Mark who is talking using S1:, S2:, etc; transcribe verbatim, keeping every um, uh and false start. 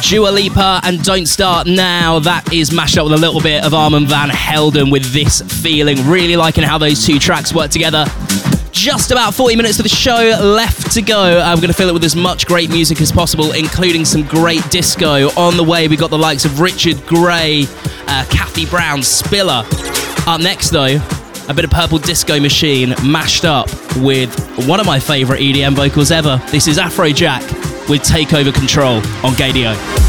S1: Dua Lipa and Don't Start Now. That is mashed up with a little bit of Armand Van Helden with This Feeling. Really liking how those two tracks work together. Just about forty minutes of the show left to go. I'm going to fill it with as much great music as possible, including some great disco. On the way, we got the likes of Richard Gray, uh, Kathy Brown, Spiller. Up next, though, a bit of Purple Disco Machine mashed up with one of my favourite E D M vocals ever. This is Afrojack with Take Over Control on Gaydio.